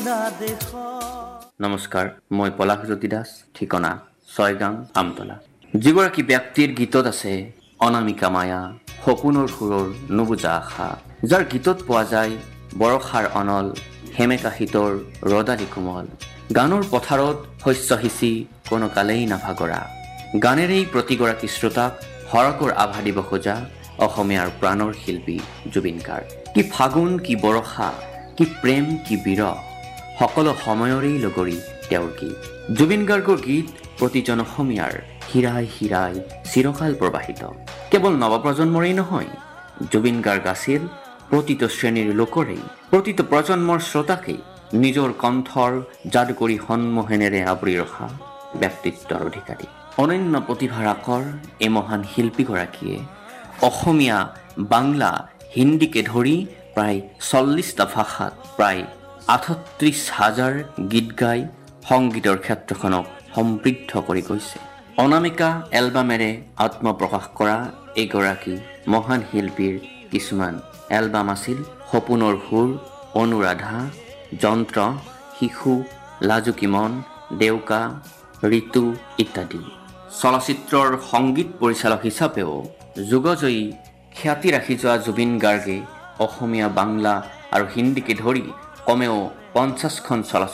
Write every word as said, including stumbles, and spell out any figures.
নমস্কাৰ, মই পলাশজ্যোতি দাস, ঠিকনা ছয়গাং আমতলা। যিগৰাকী ব্যক্তিৰ গীতত আছে অনামিকা মায়া, সপোনৰ সুৰৰ নুবুজা আশা, যাৰ গীতত পোৱা যায় বৰষাৰ অনল, সেমেকা শীতৰ ৰদালি কোমল, গানৰ পথাৰত শস্য সিঁচি কোনো কালেই নাভাগৰা, গানেৰেই প্ৰতিগৰাকী শ্ৰোতাক সৰকৰ আভা দিব খোজা অসমীয়াৰ প্ৰাণৰ শিল্পী জুবিন গাৰ্গ। কি ফাগুন, কি বৰষা, কি প্ৰেম, কি বিৰহ, সকলো সময়ৰেই লগৰী তেওঁৰ গীত। জুবিন গাৰ্গৰ গীত প্ৰতিজন অসমীয়াৰ হীৰাই হীৰাই চিৰকাল প্ৰবাহিত। কেৱল নৱপ্ৰজন্মৰেই নহয়, জুবিন গাৰ্গ আছিল প্ৰতিটো শ্ৰেণীৰ লোকৰেই, প্ৰতিটো প্ৰজন্মৰ শ্ৰোতাকেই নিজৰ কণ্ঠৰ যাদুকৰী সন্মোহনেৰে আৱৰি ৰখা ব্যক্তিত্বৰ অধিকাৰী। অনন্য প্ৰতিভাৰ আকৰ এই মহান শিল্পীগৰাকীয়ে অসমীয়া, বাংলা, হিন্দীকে ধৰি প্ৰায় চল্লিছটা ভাষাত প্ৰায় আঠত্ৰিছ হাজাৰ গীত গাই সংগীতৰ ক্ষেত্ৰখনক সমৃদ্ধ কৰি গৈছে। অনামিকা এলবামেৰে আত্মপ্ৰকাশ কৰা এইগৰাকী মহান শিল্পীৰ কিছুমান এলবাম আছিল সপোনৰ সুৰ, অনুৰাধা, যন্ত্ৰ, শিশু, লাজুকী মন, ডেউকা, ঋতু ইত্যাদি। চলচ্চিত্ৰৰ সংগীত পৰিচালক হিচাপেও যুগজয়ী খ্যাতি ৰাখি যোৱা জুবিন গাৰ্গে অসমীয়া, বাংলা আৰু হিন্দীকে ধৰি কমেও পঞ্চাছখন চলচ্চিত্ৰ